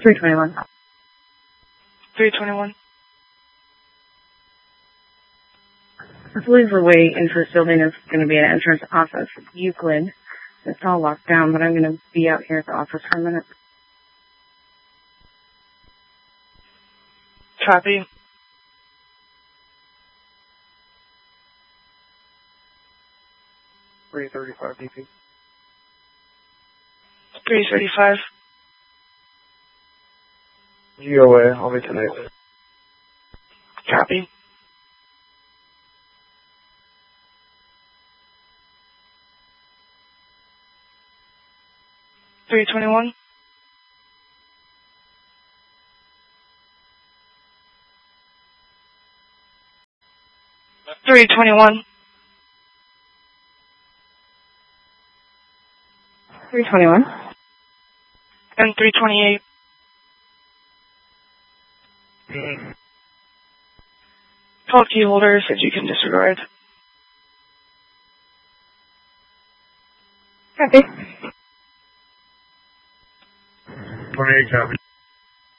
321. 321. I believe the way into this building is going to be an entrance off of Euclid. It's all locked down, but I'm going to be out here at the office for a minute. Copy. $335 DP. 335. GOA, I'll be tonight. Copy. $321. $321. 321. And 328. Call key holders that you can disregard. Copy. 28 copy.